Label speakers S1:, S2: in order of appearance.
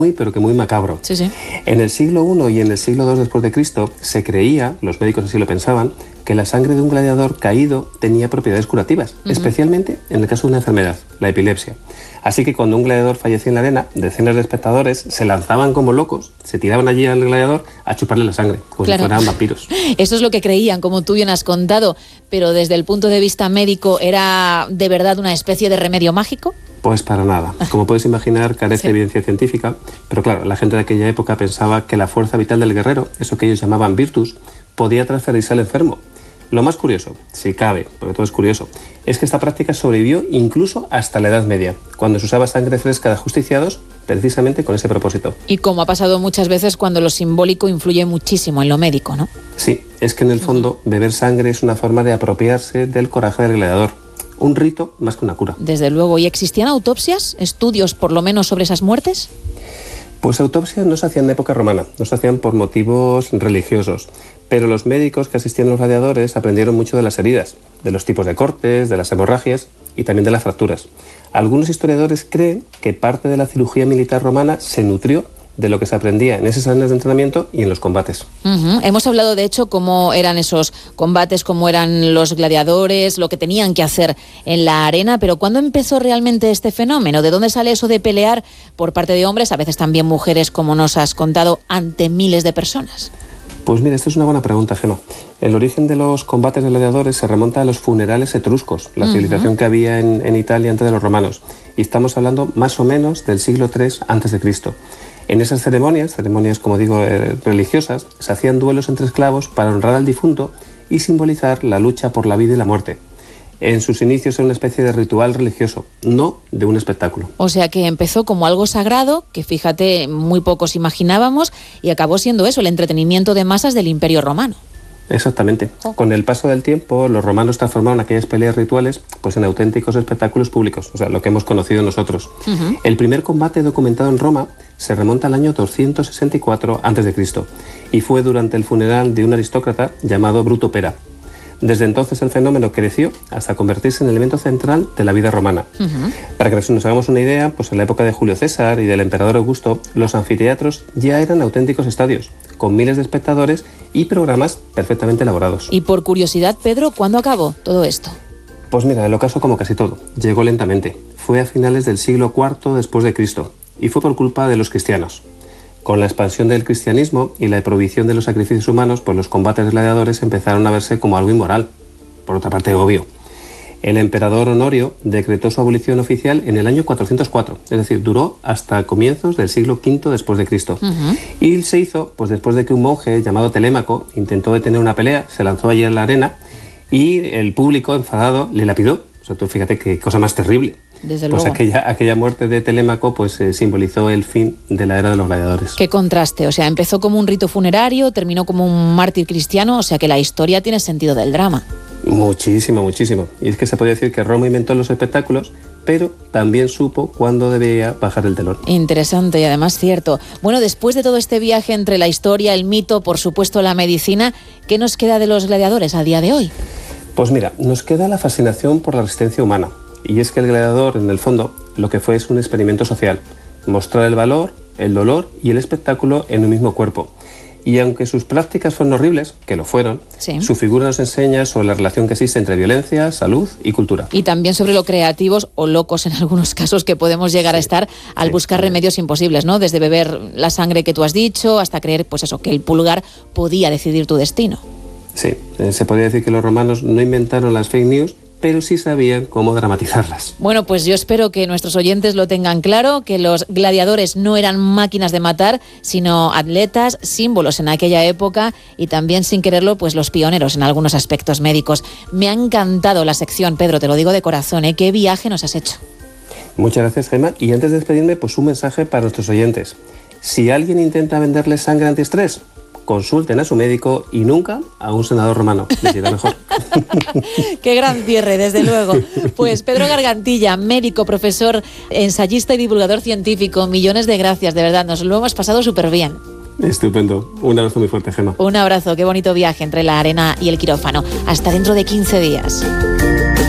S1: pero que muy macabro.
S2: Sí, sí.
S1: En el siglo I y en el siglo II después de Cristo se creía, los médicos así lo pensaban, que la sangre de un gladiador caído tenía propiedades curativas, especialmente en el caso de una enfermedad, la epilepsia. Así que cuando un gladiador fallecía en la arena, decenas de espectadores se lanzaban como locos, se tiraban allí al gladiador a chuparle la sangre, como si fueran vampiros.
S2: Eso es lo que creían, como tú bien has contado, pero desde el punto de vista médico, ¿era de verdad una especie de remedio mágico?
S1: Pues para nada. Como puedes imaginar, carece de evidencia científica, pero claro, la gente de aquella época pensaba que la fuerza vital del guerrero, eso que ellos llamaban virtus, podía transferirse al enfermo. Lo más curioso, si cabe, porque todo es curioso, es que esta práctica sobrevivió incluso hasta la Edad Media, cuando se usaba sangre fresca de ajusticiados precisamente con ese propósito.
S2: Y como ha pasado muchas veces cuando lo simbólico influye muchísimo en lo médico, ¿no?
S1: Sí, es que en el fondo beber sangre es una forma de apropiarse del coraje del gladiador. Un rito más que una cura.
S2: Desde luego. ¿Y existían autopsias? ¿Estudios por lo menos sobre esas muertes?
S1: Pues autopsias no se hacían en época romana, no se hacían por motivos religiosos, pero los médicos que asistían a los gladiadores aprendieron mucho de las heridas, de los tipos de cortes, de las hemorragias y también de las fracturas. Algunos historiadores creen que parte de la cirugía militar romana se nutrió de lo que se aprendía en esas áreas de entrenamiento y en los combates.
S2: Hemos hablado, de hecho, cómo eran esos combates, cómo eran los gladiadores, lo que tenían que hacer en la arena, pero ¿cuándo empezó realmente este fenómeno? ¿De dónde sale eso de pelear por parte de hombres, a veces también mujeres, como nos has contado, ante miles de personas?
S1: Pues mira, esta es una buena pregunta, Gemma. El origen de los combates de gladiadores se remonta a los funerales etruscos, la civilización que había en Italia antes de los romanos. Y estamos hablando más o menos del siglo III a.C. En esas ceremonias como digo, religiosas, se hacían duelos entre esclavos para honrar al difunto y simbolizar la lucha por la vida y la muerte. En sus inicios era una especie de ritual religioso, no de un espectáculo.
S2: O sea que empezó como algo sagrado, que fíjate, muy pocos imaginábamos, y acabó siendo eso, el entretenimiento de masas del Imperio Romano.
S1: Exactamente. Con el paso del tiempo, los romanos transformaron aquellas peleas rituales pues en auténticos espectáculos públicos, o sea, lo que hemos conocido nosotros. El primer combate documentado en Roma se remonta al año 264 a.C. y fue durante el funeral de un aristócrata llamado Bruto Pera. Desde entonces el fenómeno creció hasta convertirse en el elemento central de la vida romana. Para que nos hagamos una idea, pues en la época de Julio César y del emperador Augusto, los anfiteatros ya eran auténticos estadios, con miles de espectadores y programas perfectamente elaborados.
S2: Y por curiosidad, Pedro, ¿cuándo acabó todo esto?
S1: Pues mira, el ocaso como casi todo, llegó lentamente. Fue a finales del siglo IV después de Cristo y fue por culpa de los cristianos. Con la expansión del cristianismo y la prohibición de los sacrificios humanos, pues los combates de gladiadores empezaron a verse como algo inmoral. Por otra parte, obvio. El emperador Honorio decretó su abolición oficial en el año 404, es decir, duró hasta comienzos del siglo V después de Cristo. Y se hizo pues después de que un monje llamado Telémaco intentó detener una pelea, se lanzó allí en la arena y el público enfadado le lapidó. O sea, tú fíjate qué cosa más terrible.
S2: Desde
S1: pues
S2: luego.
S1: Aquella muerte de Telémaco pues simbolizó el fin de la era de los gladiadores.
S2: Qué contraste, o sea, empezó como un rito funerario, terminó como un mártir cristiano, o sea que la historia tiene sentido del drama.
S1: Muchísimo, muchísimo. Y es que se podría decir que Roma inventó los espectáculos, pero también supo cuándo debía bajar el telón.
S2: Interesante y además cierto. Bueno, después de todo este viaje entre la historia, el mito, por supuesto la medicina, ¿qué nos queda de los gladiadores a día de hoy?
S1: Pues mira, nos queda la fascinación por la resistencia humana. Y es que el gladiador, en el fondo, lo que fue es un experimento social. Mostrar el valor, el dolor y el espectáculo en un mismo cuerpo. Y aunque sus prácticas fueron horribles, que lo fueron,
S2: sí,
S1: su figura nos enseña sobre la relación que existe entre violencia, salud y cultura.
S2: Y también sobre lo creativos o locos en algunos casos que podemos llegar a estar al buscar remedios imposibles, ¿no? Desde beber la sangre que tú has dicho hasta creer, pues eso, que el pulgar podía decidir tu destino.
S1: Sí, se podría decir que los romanos no inventaron las fake news, pero sí sabían cómo dramatizarlas.
S2: Bueno, pues yo espero que nuestros oyentes lo tengan claro, que los gladiadores no eran máquinas de matar, sino atletas, símbolos en aquella época y también, sin quererlo, pues los pioneros en algunos aspectos médicos. Me ha encantado la sección, Pedro, te lo digo de corazón, ¿eh? ¿Qué viaje nos has hecho?
S1: Muchas gracias, Gemma. Y antes de despedirme, pues un mensaje para nuestros oyentes. Si alguien intenta venderles sangre antiestrés, consulten a su médico y nunca a un senador romano. Les irá mejor.
S2: Qué gran cierre, desde luego. Pues Pedro Gargantilla, médico, profesor, ensayista y divulgador científico, millones de gracias, de verdad, nos lo hemos pasado súper bien.
S1: Estupendo. Un abrazo muy fuerte, Gemma.
S2: Un abrazo, qué bonito viaje entre la arena y el quirófano. Hasta dentro de 15 días.